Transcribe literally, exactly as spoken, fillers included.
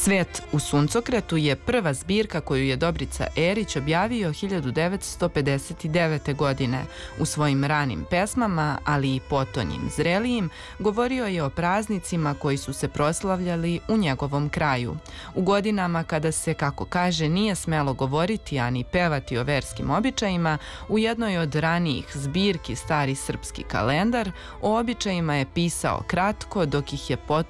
Svet u suncokretu je prva zbirka koju je Dobrica Erić objavio hiljadu devetsto pedeset devete. godine. U svojim ranim pesmama, ali i potonjim zrelijim, govorio je o praznicima koji su se proslavljali u njegovom kraju. U godinama kada se, kako kaže, nije smelo govoriti ani pevati o verskim običajima, u jednoj od ranijih zbirki Stari srpski kalendar o običajima je pisao kratko, dok ih je potom